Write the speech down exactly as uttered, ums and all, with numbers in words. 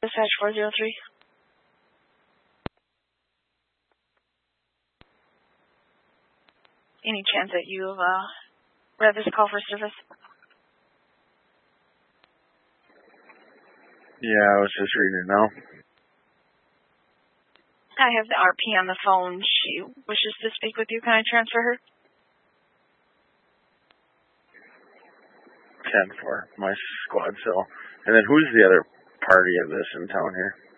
Dispatch four zero three. Any chance that you've uh, read this call for service? Yeah, I was just reading it now. I have the R P on the phone. She wishes to speak with you. Can I transfer her? ten four, my squad cell. And then who's the other party of this in town here?